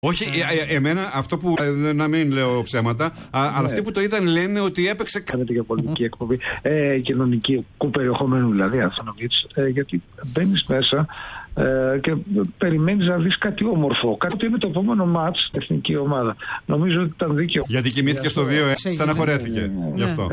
Όχι, εμένα αυτό που. Να μην λέω ψέματα, αλλά αυτοί που το είδαν λένε ότι έπαιξε. Κάνετε για πολιτική εκπομπή, κοινωνικού περιεχομένου δηλαδή, Αθανοβίτς, γιατί μπαίνεις μέσα και περιμένεις να δεις κάτι όμορφο. Κάτι είναι το επόμενο μάτς στην εθνική ομάδα. Νομίζω ότι ήταν δίκαιο. Γιατί κοιμήθηκε στο 2-1, στεναχωρέθηκε. Γι' αυτό.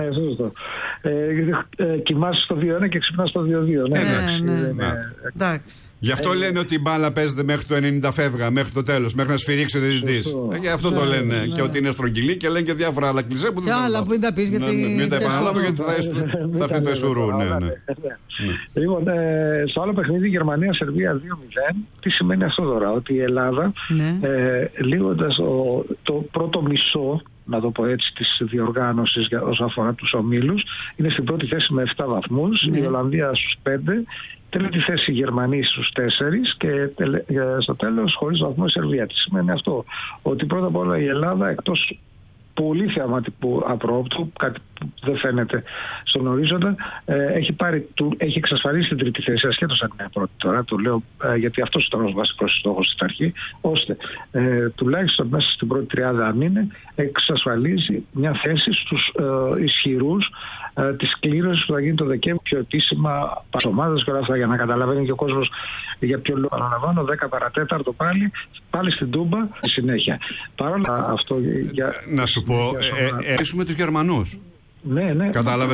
Κοιμάσαι στο 2-1 και ξυπνάς στο 2-2. Εντάξει. Γι' αυτό λένε ότι η μπάλα παίζεται μέχρι το 90 φεύγα, μέχρι το τέλος, μέχρι να σφυρίξει ο διαιτητής. Γι' αυτό το λένε. Και ότι είναι στρογγυλή και λένε και διάφορα άλλα κλισέ που δεν θα άλλα που μην τα πεις γιατί. Μην τα επαναλάβω γιατί θα έρθει το εσουρού. Λοιπόν, στο άλλο παιχνίδι Γερμανία-Σερβία 2-0. Τι σημαίνει αυτό τώρα? Ότι η Ελλάδα, λύγοντας το πρώτο μισό, να το πω έτσι, της διοργάνωσης όσον αφορά τους ομίλους, είναι στην πρώτη θέση με 7 βαθμούς, η Ολλανδία στους 5, τρίτη θέση η Γερμανία στους 4 και στο τέλος χωρίς βαθμό η Σερβία. Τι σημαίνει αυτό? Ότι πρώτα απ' όλα η Ελλάδα, εκτός πολύ θεαματικού απρόοπτου, κάτι που δεν φαίνεται στον ορίζοντα, έχει εξασφαλίσει την τρίτη θέση, ασχέτως αν είναι πρώτη τώρα, το λέω γιατί αυτός ήταν ο βασικός στόχος στην αρχή, ώστε τουλάχιστον μέσα στην πρώτη τριάδα, αν είναι, εξασφαλίζει μια θέση στους ισχυρούς της κλήρωσης που θα γίνει το Δεκέμβριο, πιο επίσημα ομάδες και όλα αυτά, για να καταλαβαίνει και ο κόσμος για ποιο λόγο. Αναλαμβάνω 10 παρατέταρτο πάλι στην Τούμπα στη συνέχεια. Παρόλα αυτό. Να σου πω, έχουμε τους Γερμανούς. Ναι. Κατάλαβε.